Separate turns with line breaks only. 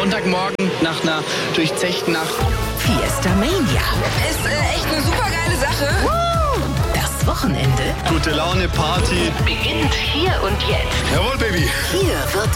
Sonntagmorgen nach einer durchzechten Nacht.
Fiesta Mania.
Ist echt eine super geile Sache.
Das Wochenende
Gute Laune, Party.
beginnt hier und jetzt.
Jawohl, Baby.
Hier wird